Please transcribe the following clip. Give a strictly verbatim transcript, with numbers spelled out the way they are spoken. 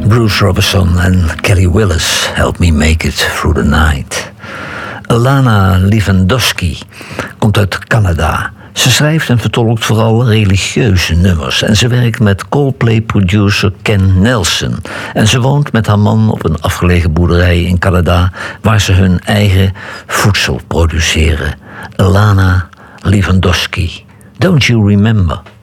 Bruce Robertson en Kelly Willis, Help Me Make It Through the Night. Alana Lewandowski komt uit Canada. Ze schrijft en vertolkt vooral religieuze nummers. En ze werkt met Coldplay-producer Ken Nelson. En ze woont met haar man op een afgelegen boerderij in Canada, waar ze hun eigen voedsel produceren. Alana Lewandowski, Don't You Remember?